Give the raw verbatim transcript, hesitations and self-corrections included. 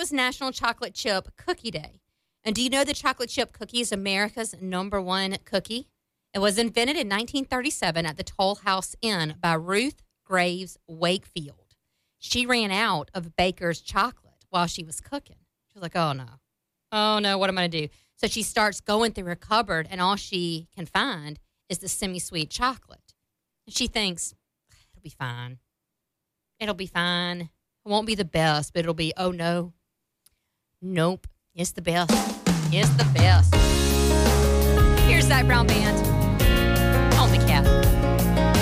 was National Chocolate Chip Cookie Day. And do you know the chocolate chip cookie is America's number one cookie? It was invented in nineteen thirty-seven at the Toll House Inn by Ruth Graves Wakefield. She ran out of Baker's chocolate while she was cooking. She was like, oh, no. Oh, no, what am I going to do? So she starts going through her cupboard, and all she can find is the semi-sweet chocolate. And she thinks, it'll be fine. It'll be fine. It won't be the best, but it'll be, oh, no. Nope. It's the best. It's the best. Here's Zach Brown Band on the Cat.